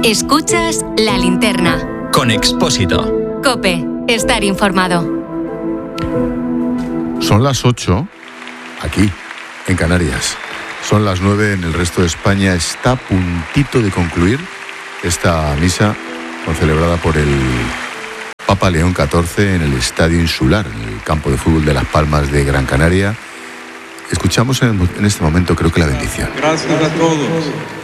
Escuchas La Linterna. Con Expósito. COPE. Estar informado. Son las 8 aquí, en Canarias. Son las 9 en el resto de España. Está a puntito de concluir esta misa celebrada por el Papa León XIV en el Estadio Insular, en el campo de fútbol de Las Palmas de Gran Canaria. Escuchamos en este momento, creo que la bendición. Gracias a todos.